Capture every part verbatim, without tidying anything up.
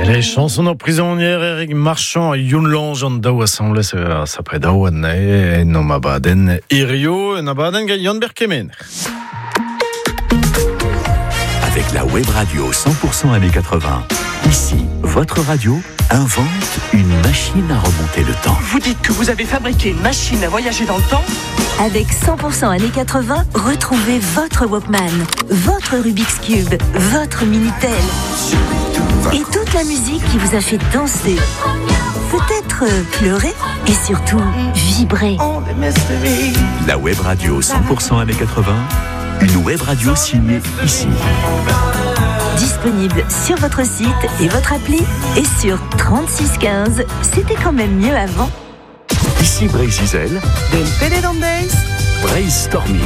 Les chansons en prisonnière, Eric Marchand, Yunlong, Jean Dao assemblé, ça s'appelle Dao, et Nomabaden, Irio, Nabaden, Yann Berkemen. Avec la web radio cent pour cent années quatre-vingts, ici, votre radio invente une machine à remonter le temps. Vous dites que vous avez fabriqué une machine à voyager dans le temps ? Avec cent pour cent années quatre-vingts, retrouvez votre Walkman, votre Rubik's Cube, votre Minitel. Et toute la musique qui vous a fait danser, peut-être pleurer et surtout vibrer. La web radio cent pour cent années quatre-vingts, une web radio signée ici. Disponible sur votre site et votre appli et sur trente-six quinze. C'était quand même mieux avant. Ici Braise Isel, Braise Stormir.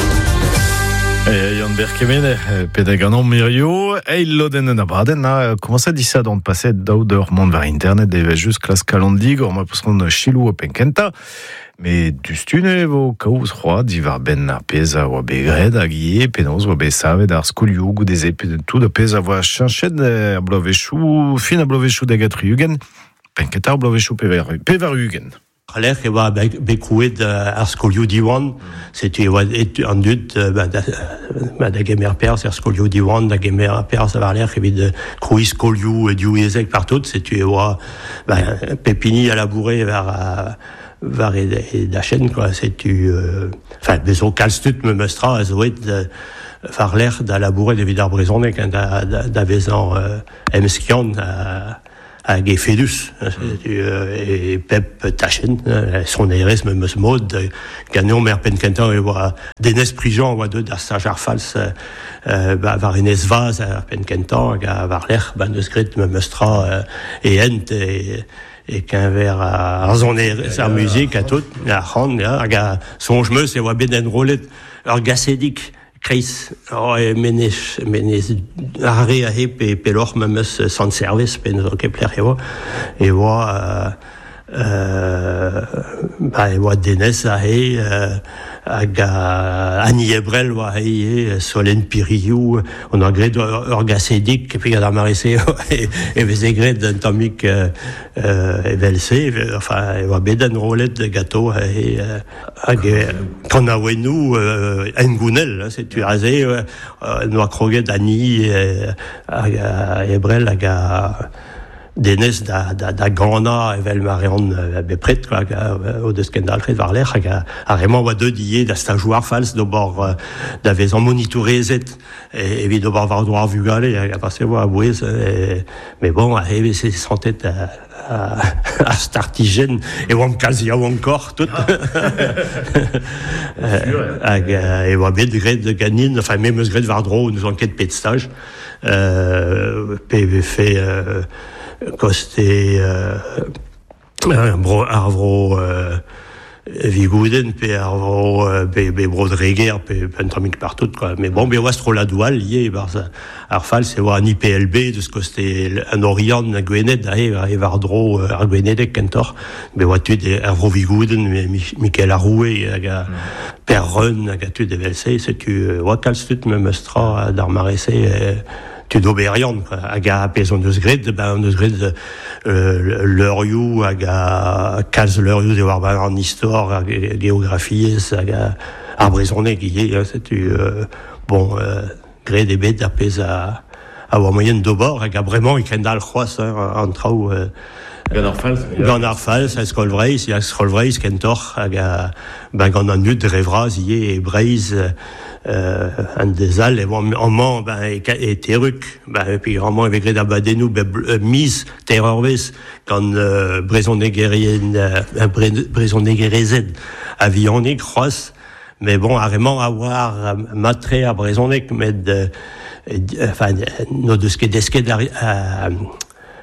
Yann Berkemen, pédaganon Mirio, et Loden Nabaden, comment ça dit ça dans le passé, d'Auder monde vers Internet, et juste classe calendig, on m'a posé un chilou au Penkenta, mais du stune, vos causes froides, d'Ivar Ben Pesa, ou Begred, Aguier, Penos, ou Bessave, d'Arskuliou, ou des épées de tout, de Pesa, ou Chanched, à Blovechou, fin à Blovechou d'Agatriugen, Penkenta, Blovechou Pevarugen. Aller che va bekruet ar skolioù diwan, setu eva en dud ba da gemer pers ar skolioù diwan, da gemer pers a varler evit krui skolioù diou ezek partout, setu eva pepini a labourer var var e da chen, quoi, setu enfin bezo kalstut me mestra a zoet varler da labourer evit ar brezonek da da vezan emskian à Gefedus, et Pep Tachen, son airisme me mode, gagnant mer Penkentan et voit Denis Prigent, voit deux d'Astajar Fals, var Ines Vaz, à Penkentan, à Varler, Bandesgrit, me mestra, et Ent, et qu'un verre à son sa musique, à tout, à Han, à son chemin, c'est voit Beden Rollet, orgassédique. Chris, oh, menes, menes, arrêt à hip et pelor, même sans service, ben, ok, plaire, et voit, et voit, euh, bah, et voit Denis, à hé, à Annie Ebrel, voit hé, Solène Piriou, on a gré d'orgassédique, et puis, à la marissée, et, et, et, gré d'antomique, euh, et velsé, enfin, et voit Beden Rollet de gâteau, et, qu'on a, ouais, nous, euh, Ngounel, c'est tu as dit, nous crogué d'Annie, à Ebrel, à Denis, da, da, da Gana, et vel Marion, bepret, quoi, au de scandale, très varler, à vraiment, ouais, deux diés, da stagiaire fals, de bord, d'avais en monitoré, et, et, de bord, avoir droit à vu galer, à passer, ouais, à bouer, mais bon, à rêver, c'est sans tête, à, à, à Startigène, et on me quasi encore, tout. Et on bien de gré de Ganine, enfin, même gré de Vardro, nous enquête de stage, euh, P V fait, euh, Costé, euh, Arvro, euh, Vigouden, puis Arvro, Bé Brodreguer, puis Pentramique partout, quoi. Mais bon, mais Wastro la douale, lié, Arfal, c'est voir un I P L B, de ce que c'était un Orient, un Gwenet, et Vardro, un Gwenet, Kentor, mais vois-tu, des Arvro Vigouden, Michael Aroué, Perron, Gatu de Velsé, c'est tu, Wakalstut, me mestra, d'Armaressé, tu d'Aubérion, quoi. Aga Péson de Sgrid, ben, de Sgrid, euh, l'Euriou, aga, Calze l'Euriou, de voir, ben, en histoire, aga, géographie, aga, Arbrisonné, qui est, c'est tu, euh, bon, euh, gré des bêtes, apés à, à voir moyenne de bord, aga, vraiment, il kendal croisse, hein, en trau, euh, Ganarfals, Ganarfals, Skolvreis, il y a Skolvreis, Kentor, aga, ben, Gananut, Revraz, y est, Braise, euh, un des alles, et bon, en man, ben, et Terruc, ben, et puis, vraiment, avec les Dabadenou, ben, mise, Terrorvis, quand, euh, Bréson-Néguérien, euh, Bréson-Néguérien, Avionnic, Ross, mais bon, vraiment, avoir, matré à Bréson-Néguérien, mais de, enfin, nos de ce qui est d'esquet, euh,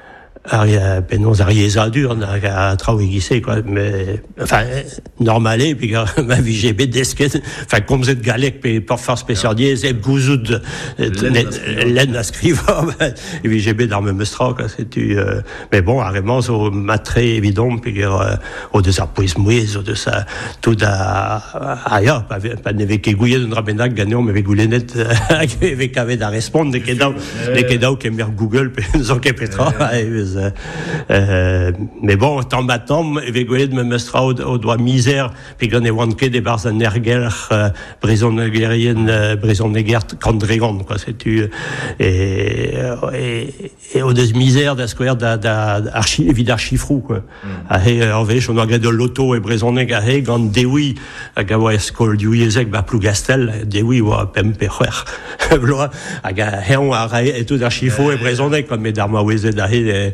Penos arieza dur à travailler quoi mais enfin normalé puis ma V G B desket enfin comme vous êtes galec puis pour faire spécialier c'est gouzoud l'aide à scriva et V G B dans même stra quoi c'est tu mais bon vraiment au matré évident puis au de sa poise mouise au de ça tout à ailleurs pas pas avec gouiller de rabenac gagnant mais avec goulenet avec avec à répondre des kedao des kedao qui aiment Google puis nous en Petra Euh, mais bon, tant battant, évégolé de me mestra au, au doigt misère, puis qu'on est wanké des bars en erger, brison négérienne, brison négère, candrégon, quoi, c'est tu, et, et, et au des misères d'ascoire d'archi, évidemment, archifrou, quoi. Ahé, en veille, on a gagné de l'auto et brison négère, gant dewi, à gawa escol du yezek, bah, plus gastel, dewi, ou à pemperer. Bloa, à gahéon, à raé, et tout d'archifou et brison négère, comme mes darma wezé d'ahé,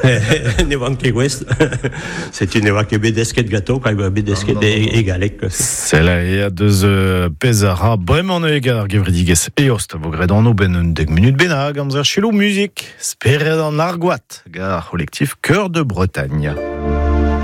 c'est une évacuée bédesquette gâteau quand même bédesquette égalec c'est là il y a deux euh, pesara vraiment égal gevridiges et ost vous gredons nous ben deg minutes benag amzer chilo musique spéré dans l'argoat gare collectif Cœur de Bretagne.